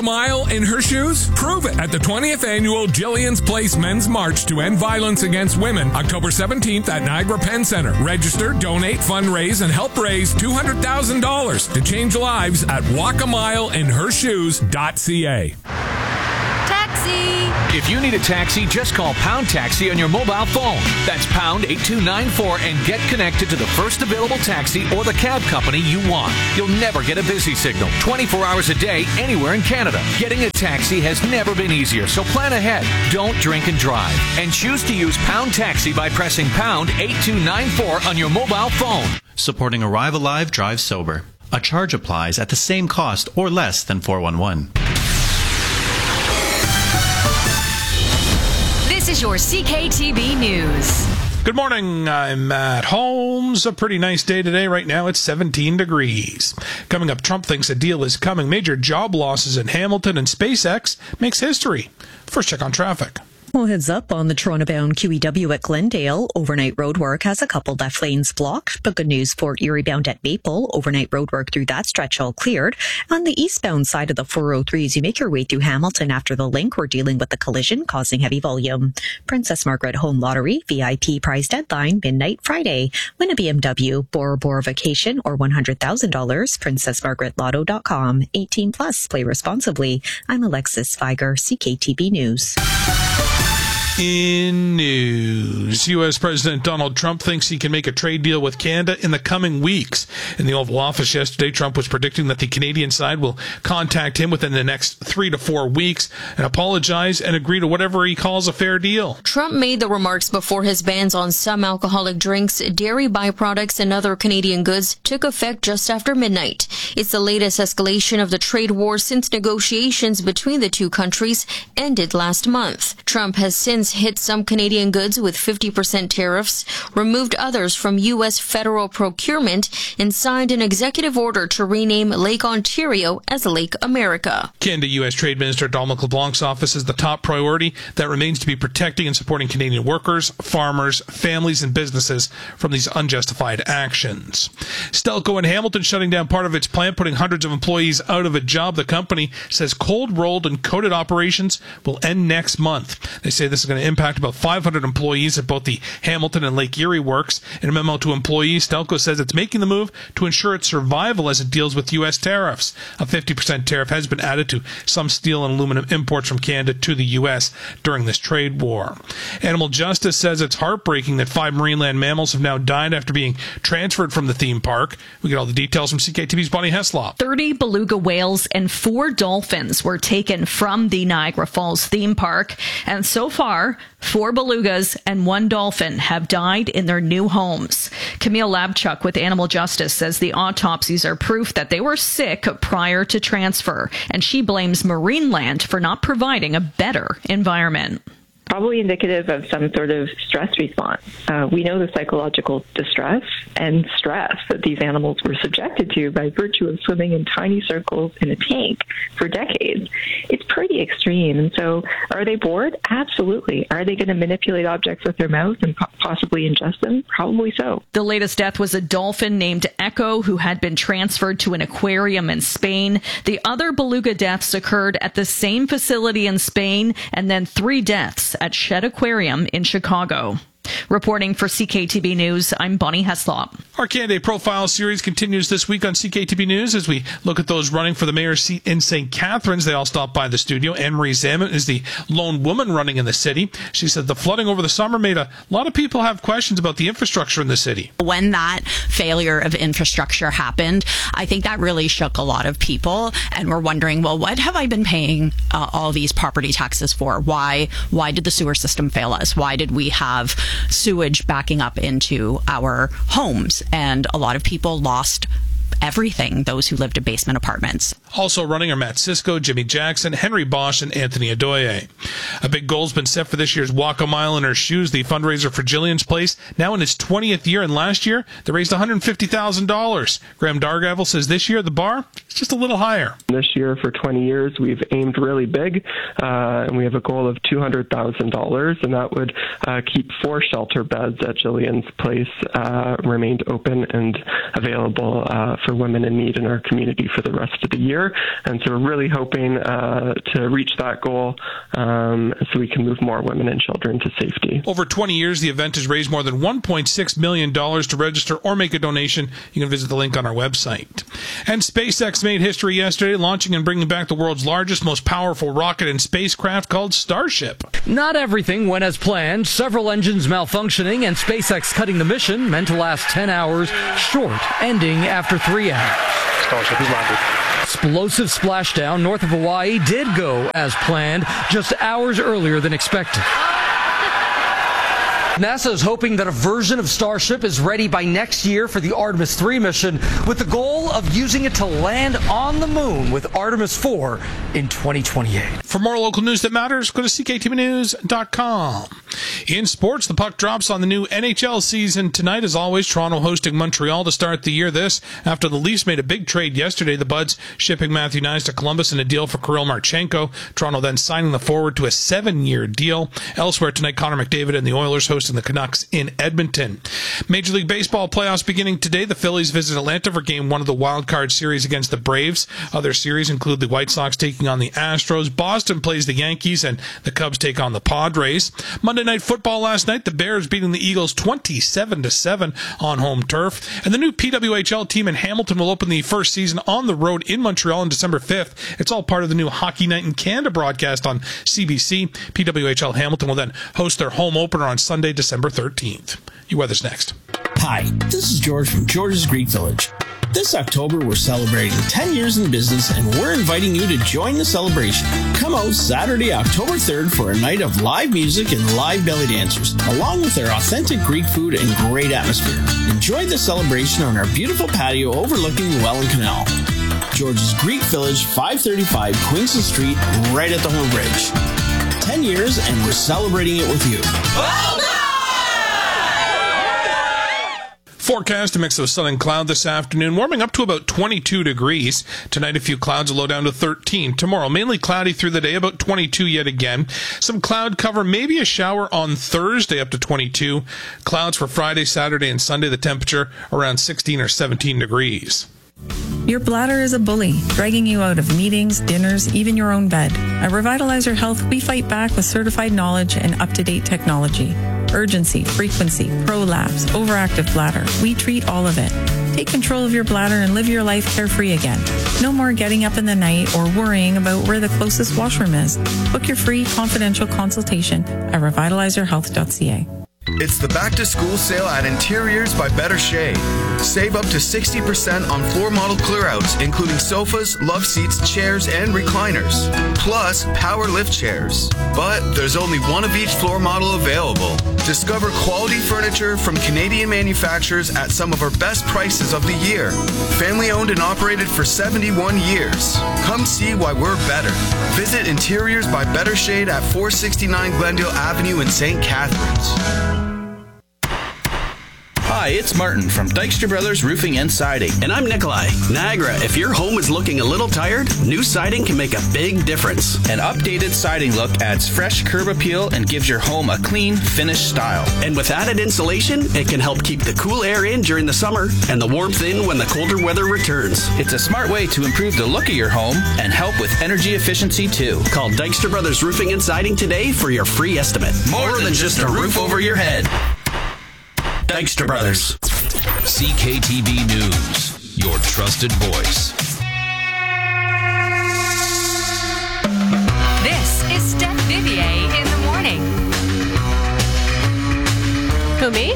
Mile in her shoes? Prove it at the 20th annual Jillian's Place Men's March to End Violence Against Women, October 17th at Niagara Penn Center. Register, donate, fundraise, and help raise $200,000 to change lives at walkamileinhershoes.ca. Taxi! If you need a taxi, just call Pound Taxi on your mobile phone. That's pound 8294 and get connected to the first available taxi or the cab company you want. You'll never get a busy signal 24 hours a day anywhere in Canada. Getting a taxi has never been easier, so plan ahead. Don't drink and drive. And choose to use Pound Taxi by pressing pound 8294 on your mobile phone. Supporting Arrive Alive, Drive Sober. A charge applies at the same cost or less than 411. This is your CKTB News. Good morning, I'm Matt Holmes. A pretty nice day today. Right now it's 17 degrees. Coming up, Trump thinks a deal is coming. Major job losses in Hamilton, and SpaceX makes history. First check on traffic. Well, heads up on the Toronto-bound QEW at Glendale. Overnight roadwork has a couple left lanes blocked, but good news for Erie-bound at Maple. Overnight roadwork through that stretch all cleared. On the eastbound side of the 403, as you make your way through Hamilton after the link, we're dealing with the collision causing heavy volume. Princess Margaret Home Lottery, VIP prize deadline, midnight Friday. Win a BMW, Bora Bora Vacation, or $100,000. PrincessMargaretLotto.com. 18 plus. Play responsibly. I'm Alexis Feiger, CKTB News. In news, U.S. President Donald Trump thinks he can make a trade deal with Canada in the coming weeks. In the Oval Office yesterday, Trump was predicting that the Canadian side will contact him within the next 3 to 4 weeks and apologize and agree to whatever he calls a fair deal. Trump made the remarks before his bans on some alcoholic drinks, dairy byproducts, and other Canadian goods took effect just after midnight. It's the latest escalation of the trade war since negotiations between the two countries ended last month. Trump has since hit some Canadian goods with 50% tariffs, removed others from U.S. federal procurement, and signed an executive order to rename Lake Ontario as Lake America. Canada U.S. Trade Minister Dominic LeBlanc's office is the top priority that remains to be protecting and supporting Canadian workers, farmers, families, and businesses from these unjustified actions. Stelco in Hamilton shutting down part of its plant, putting hundreds of employees out of a job. The company says cold rolled and coated operations will end next month. They say this is going to impact about 500 employees at both the Hamilton and Lake Erie works. In a memo to employees, Stelco says it's making the move to ensure its survival as it deals with U.S. tariffs. A 50% tariff has been added to some steel and aluminum imports from Canada to the U.S. during this trade war. Animal Justice says it's heartbreaking that 5 Marineland mammals have now died after being transferred from the theme park. We get all the details from CKTV's Bonnie Heslop. 30 beluga whales and 4 dolphins were taken from the Niagara Falls theme park, and so far, 4 belugas and 1 dolphin have died in their new homes. Camille Labchuk with Animal Justice says the autopsies are proof that they were sick prior to transfer, and she blames Marineland for not providing a better environment. Probably indicative of some sort of stress response. We know the psychological distress and stress that these animals were subjected to by virtue of swimming in tiny circles in a tank for decades. It's pretty extreme. And so are they bored? Absolutely. Are they going to manipulate objects with their mouth and possibly ingest them? Probably so. The latest death was a dolphin named Echo who had been transferred to an aquarium in Spain. The other beluga deaths occurred at the same facility in Spain, and then 3 deaths at Shed Aquarium in Chicago. Reporting for CKTB News, I'm Bonnie Heslop. Our Candidate Profile series continues this week on CKTB News as we look at those running for the mayor's seat in St. Catharines. They all stopped by the studio. Anne-Marie Zaman is the lone woman running in the city. She said the flooding over the summer made a lot of people have questions about the infrastructure in the city. When that failure of infrastructure happened, I think that really shook a lot of people, and we're wondering, well, what have I been paying all these property taxes for? Why did the sewer system fail us? Why did we have sewage backing up into our homes? And a lot of people lost everything, those who lived in basement apartments. Also running are Matt Sisko, Jimmy Jackson, Henry Bosch, and Anthony Adoye. A big goal's been set for this year's Walk a Mile in Her Shoes, the fundraiser for Jillian's Place, now in its 20th year, and last year they raised $150,000. Graham Dargavel says this year the bar is just a little higher. This year, for 20 years, we've aimed really big, and we have a goal of $200,000, and that would keep 4 shelter beds at Jillian's Place remained open and available for women in need in our community for the rest of the year. year. And so we're really hoping to reach that goal so we can move more women and children to safety. Over 20 years, the event has raised more than $1.6 million. To register or make a donation, you can visit the link on our website. And SpaceX made history yesterday, launching and bringing back the world's largest, most powerful rocket and spacecraft called Starship. Not everything went as planned. Several engines malfunctioning and SpaceX cutting the mission meant to last 10 hours short, ending after 3 hours. Starship has landed. Explosive splashdown north of Hawaii did go as planned, just hours earlier than expected. NASA is hoping that a version of Starship is ready by next year for the Artemis 3 mission, with the goal of using it to land on the moon with Artemis 4 in 2028. For more local news that matters, go to cktvnews.com. In sports, the puck drops on the new NHL season tonight. As always, Toronto hosting Montreal to start the year. This after the Leafs made a big trade yesterday. The Buds shipping Matthew Knies to Columbus in a deal for Kirill Marchenko. Toronto then signing the forward to a 7-year deal. Elsewhere tonight, Connor McDavid and the Oilers hosting the Canucks in Edmonton. Major League Baseball playoffs beginning today. The Phillies visit Atlanta for Game 1 of the Wild Card Series against the Braves. Other series include the White Sox taking on the Astros. Boston plays the Yankees, and the Cubs take on the Padres. Monday Night Football last night. The Bears beating the Eagles 27-7 on home turf. And the new PWHL team in Hamilton will open the first season on the road in Montreal on December 5th. It's all part of the new Hockey Night in Canada broadcast on CBC. PWHL Hamilton will then host their home opener on Sunday, December 13th. Your weather's next. Hi, this is George from George's Greek Village. This October, we're celebrating 10 years in business, and we're inviting you to join the celebration. Come out Saturday, October 3rd for a night of live music and live belly dancers, along with our authentic Greek food and great atmosphere. Enjoy the celebration on our beautiful patio overlooking the Welland Canal. George's Greek Village, 535 Queenston Street, right at the Home Bridge. 10 years, and we're celebrating it with you. Forecast, a mix of sun and cloud this afternoon, warming up to about 22 degrees. Tonight, a few clouds, a low down to 13. Tomorrow, mainly cloudy through the day, about 22 yet again. Some cloud cover, maybe a shower on Thursday, up to 22. Clouds for Friday, Saturday, and Sunday, the temperature around 16 or 17 degrees. Your bladder is a bully, dragging you out of meetings, dinners, even your own bed. At Revitalizer Health, we fight back with certified knowledge and up-to-date technology. Urgency, frequency, prolapse, overactive bladder. We treat all of it. Take control of your bladder and live your life carefree again. No more getting up in the night or worrying about where the closest washroom is. Book your free confidential consultation at revitalizerhealth.ca. It's the back-to-school sale at Interiors by Better Shade. Save up to 60% on floor model clearouts, including sofas, love seats, chairs, and recliners. Plus, power lift chairs. But there's only one of each floor model available. Discover quality furniture from Canadian manufacturers at some of our best prices of the year. Family owned and operated for 71 years. Come see why we're better. Visit Interiors by Better Shade at 469 Glendale Avenue in St. Catharines. Hi, it's Martin from Dykstra Brothers Roofing and Siding. And I'm Nikolai. Niagara, if your home is looking a little tired, new siding can make a big difference. An updated siding look adds fresh curb appeal and gives your home a clean, finished style. And with added insulation, it can help keep the cool air in during the summer and the warmth in when the colder weather returns. It's a smart way to improve the look of your home and help with energy efficiency too. Call Dykstra Brothers Roofing and Siding today for your free estimate. More than just a roof over your head. Dykstra Brothers. CKTV News, your trusted voice. This is Steph Vivier in the morning. Who, me?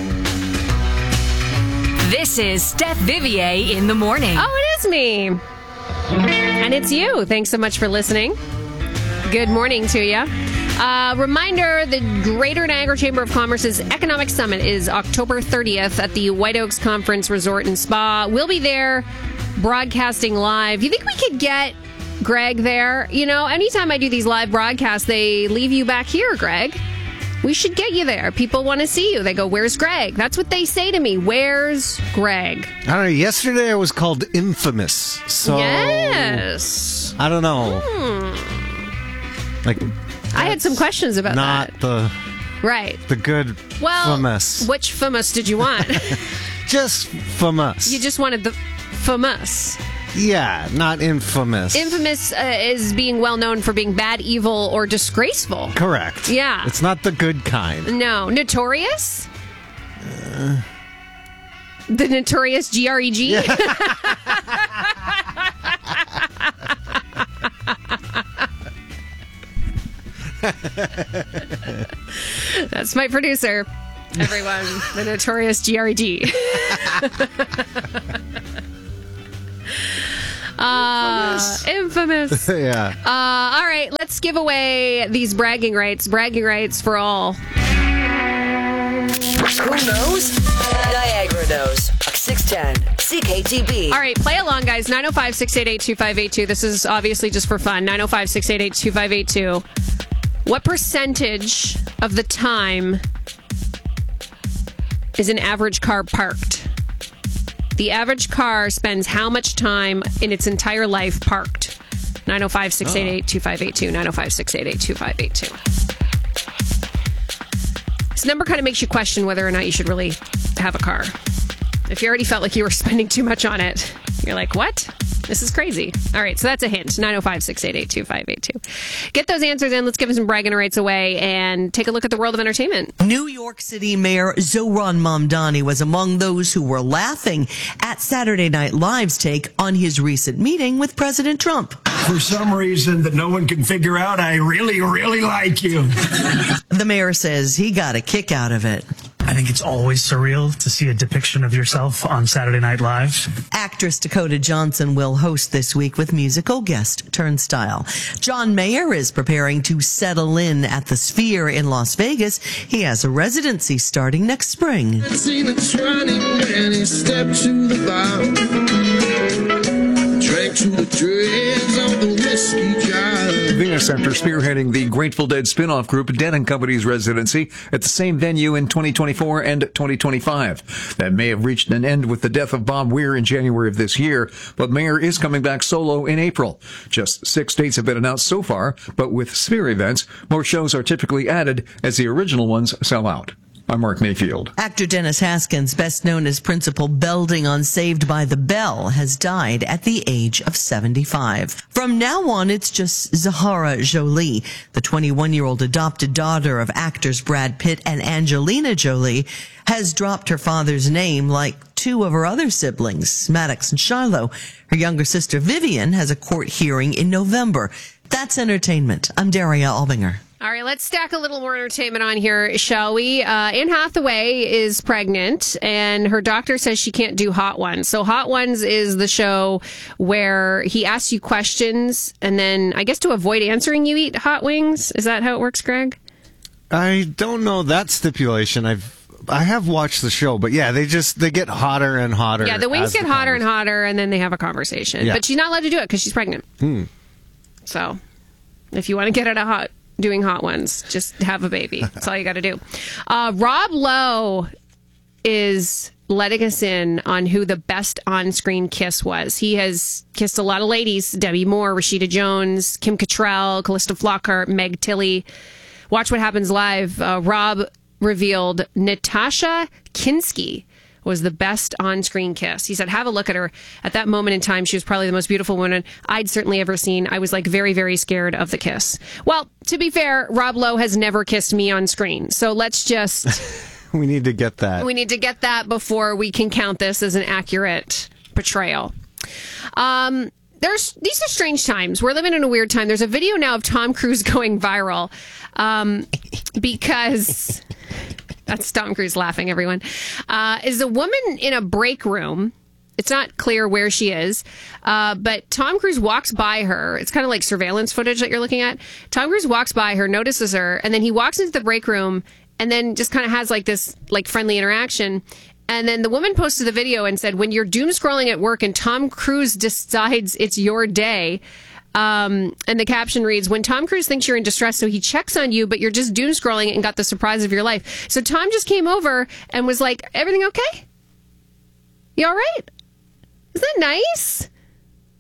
This is Steph Vivier in the morning. Oh, it is me. And it's you. Thanks so much for listening. Good morning to you. Reminder, the Greater Niagara Chamber of Commerce's Economic Summit is October 30th at the White Oaks Conference Resort and Spa. We'll be there broadcasting live. You think we could get Greg there? You know, anytime I do these live broadcasts, they leave you back here, Greg. We should get you there. People want to see you. They go, "Where's Greg?" That's what they say to me. Where's Greg? I don't know. Yesterday I was called infamous. So Yes. I don't know. Like, I had some questions about that. Not the right. The good famous. Which famous did you want? Just famous. You just wanted the famous. Yeah, not infamous. Infamous is being well known for being bad, evil, or disgraceful. Correct. Yeah. It's not the good kind. No. Notorious? The notorious GREG? Yeah. That's my producer, everyone. The notorious GREG. Infamous. Yeah. All right, let's give away these bragging rights. Bragging rights for all. Who knows? Niagara knows. 610 CKTB. All right, play along, guys. 905-688-2582. This is obviously just for fun. 905-688-2582. What percentage of the time is an average car parked? The average car spends how much time in its entire life parked? 905-688-2582. 905-688-2582. This number kind of makes you question whether or not you should really have a car. If you already felt like you were spending too much on it, you're like, what? This is crazy. All right, so that's a hint. 905-688-2582. Get those answers in. Let's give some bragging rights away and take a look at the world of entertainment. New York City Mayor Zohran Mamdani was among those who were laughing at Saturday Night Live's take on his recent meeting with President Trump. For some reason that no one can figure out, I really, really like you. The mayor says he got a kick out of it. I think it's always surreal to see a depiction of yourself on Saturday Night Live. Actress Dakota Johnson will host this week with musical guest Turnstile. John Mayer is preparing to settle in at the Sphere in Las Vegas. He has a residency starting next spring. Venus Center spearheading the Grateful Dead spin-off group Dead & Company's residency at the same venue in 2024 and 2025. That may have reached an end with the death of Bob Weir in January of this year, but Mayer is coming back solo in April. Just 6 dates have been announced so far, but with Sphere events, more shows are typically added as the original ones sell out. I'm Mark Mayfield. Actor Dennis Haskins, best known as Principal Belding on Saved by the Bell, has died at the age of 75. From now on, it's just Zahara Jolie. The 21-year-old adopted daughter of actors Brad Pitt and Angelina Jolie has dropped her father's name like two of her other siblings, Maddox and Shiloh. Her younger sister Vivian has a court hearing in November. That's entertainment. I'm Daria Albinger. All right, let's stack a little more entertainment on here, shall we? Anne Hathaway is pregnant, and her doctor says she can't do Hot Ones. So Hot Ones is the show where he asks you questions, and then I guess to avoid answering, you eat hot wings. Is that how it works, Greg? I don't know that stipulation. I have watched the show, but yeah, they get hotter and hotter. Yeah, the wings get hotter and hotter, and then they have a conversation. Yeah. But she's not allowed to do it because she's pregnant. So if you want to get at doing Hot Ones, just have a baby. That's all you got to do. Rob Lowe is letting us in on who the best on-screen kiss was. He has kissed a lot of ladies: Debbie Moore, Rashida Jones, Kim Cattrall, Callista Flockhart, Meg Tilly. Watch What Happens Live. Rob revealed Natasha Kinski was the best on-screen kiss. He said, have a look at her. At that moment in time, she was probably the most beautiful woman I'd certainly ever seen. I was like very, very scared of the kiss. Well, to be fair, Rob Lowe has never kissed me on screen. So let's just... We need to get that. We need to get that before we can count this as an accurate portrayal. These are strange times. We're living in a weird time. There's a video now of Tom Cruise going viral because... That's Tom Cruise laughing, everyone. Is a woman in a break room. It's not clear where she is, but Tom Cruise walks by her. It's kind of like surveillance footage that you're looking at. Tom Cruise walks by her, notices her, and then he walks into the break room and then just kind of has like this like friendly interaction. And then the woman posted the video and said, when you're doom scrolling at work and Tom Cruise decides it's your day... and the caption reads, when Tom Cruise thinks you're in distress, so he checks on you, but you're just doom scrolling and got the surprise of your life. So Tom just came over and was like, everything okay? You all right? Isn't that nice?